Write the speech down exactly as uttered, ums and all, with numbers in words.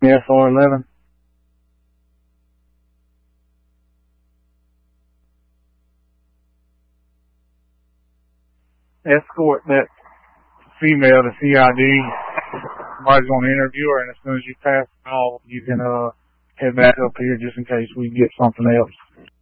S R eleven. Escort that female to C I D. Somebody's going to interview her, and as soon as you pass the call, you can uh, head back up here just in case we get something else.